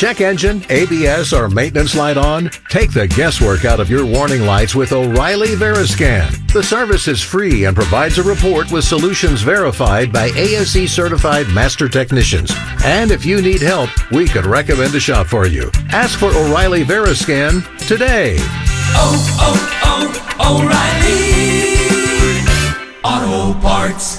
check engine, ABS, or maintenance light on? Take the guesswork out of your warning lights with O'Reilly Veriscan. The service is free and provides a report with solutions verified by ASE certified master technicians. And if you need help, we could recommend a shop for you. Ask for O'Reilly Veriscan today. O'Reilly Auto Parts.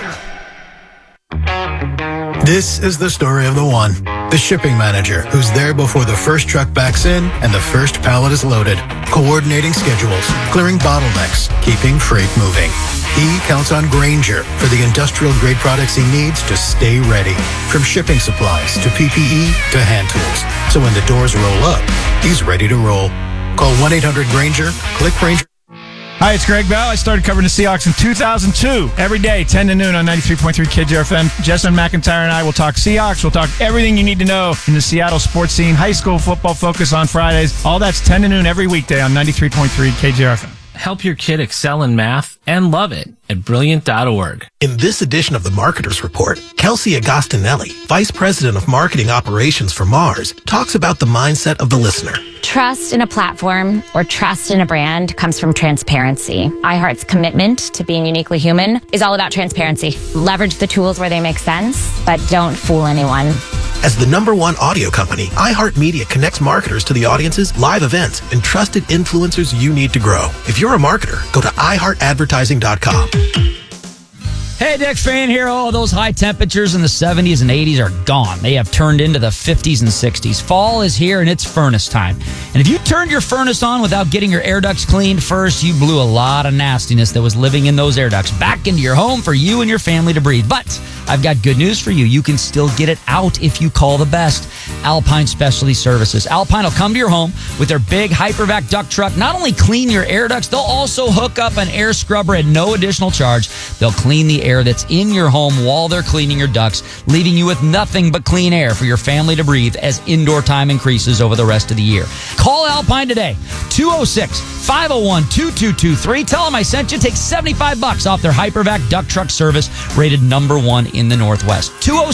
This is the story of the one, the shipping manager, who's there before the first truck backs in and the first pallet is loaded, coordinating schedules, clearing bottlenecks, keeping freight moving. He counts on Grainger for the industrial-grade products he needs to stay ready, from shipping supplies to PPE to hand tools. So when the doors roll up, he's ready to roll. Call 1-800-GRAINGER, click Grainger. Hi, it's Greg Bell. I started covering the Seahawks in 2002. Every day, 10 to noon on 93.3 KJRFM. Justin McIntyre and I will talk Seahawks. We'll talk everything you need to know in the Seattle sports scene. High school football focus on Fridays. All that's 10 to noon every weekday on 93.3 KJRFM. Help your kid excel in math and love it at Brilliant.org. In this edition of the Marketer's Report, Kelsey Agostinelli, Vice President of Marketing Operations for Mars, talks about the mindset of the listener. Trust in a platform or trust in a brand comes from transparency. iHeart's commitment to being uniquely human is all about transparency. Leverage the tools where they make sense, but don't fool anyone. As the #1 audio company, iHeartMedia connects marketers to the audiences, live events, and trusted influencers you need to grow. If you're a marketer, go to iHeartAdvertising.com. Hey, Dex Fan here. Oh, those high temperatures in the 70s and 80s are gone. They have turned into the 50s and 60s. Fall is here, and it's furnace time. And if you turned your furnace on without getting your air ducts cleaned first, you blew a lot of nastiness that was living in those air ducts back into your home for you and your family to breathe. But I've got good news for you. You can still get it out if you call the best. Alpine Specialty Services. Alpine will come to your home with their big HyperVac duct truck. Not only clean your air ducts, they'll also hook up an air scrubber at no additional charge. They'll clean the air that's in your home while they're cleaning your ducts, leaving you with nothing but clean air for your family to breathe as indoor time increases over the rest of the year. Call Alpine today, 206-501-2223. Tell them I sent you. Take $75 off their HyperVac duct truck service, rated #1 in the Northwest.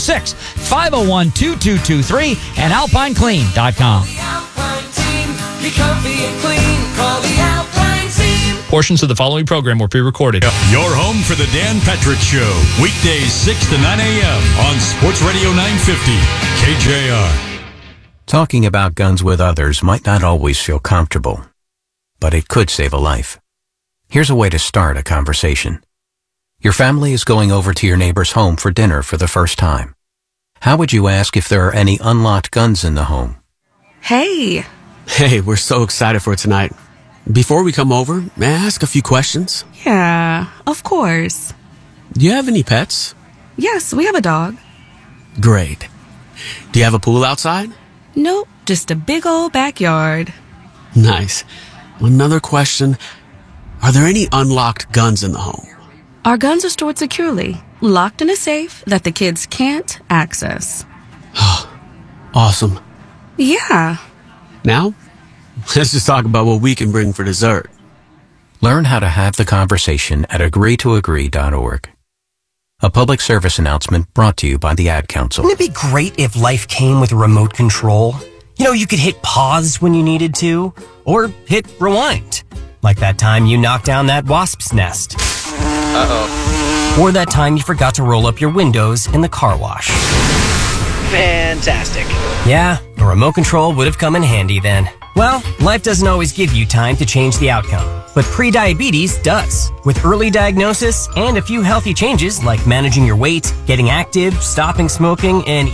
206-501-2223 and alpineclean.com. The Alpine team, be comfy and clean. Call the Alpine team. Portions of the following program were pre-recorded. Your home for the Dan Patrick Show. Weekdays 6 to 9 a.m. on Sports Radio 950 KJR. Talking about guns with others might not always feel comfortable, but it could save a life. Here's a way to start a conversation. Your family is going over to your neighbor's home for dinner for the first time. How would you ask if there are any unlocked guns in the home? Hey, we're so excited for tonight. Before we come over, may I ask a few questions? Yeah, of course. Do you have any pets? Yes, we have a dog. Great. Do you have a pool outside? Nope, just a big old backyard. Nice. Another question. Are there any unlocked guns in the home? Our guns are stored securely, locked in a safe that the kids can't access. Awesome. Yeah. Now, let's just talk about what we can bring for dessert. Learn how to have the conversation at agreetoagree.org. A public service announcement brought to you by the Ad Council. Wouldn't it be great if life came with a remote control? You know, you could hit pause when you needed to, or hit rewind. Like that time you knocked down that wasp's nest. Uh-oh. Or that time you forgot to roll up your windows in the car wash. Fantastic. Yeah, a remote control would have come in handy then. Well, life doesn't always give you time to change the outcome, but prediabetes does. With early diagnosis and a few healthy changes like managing your weight, getting active, stopping smoking, and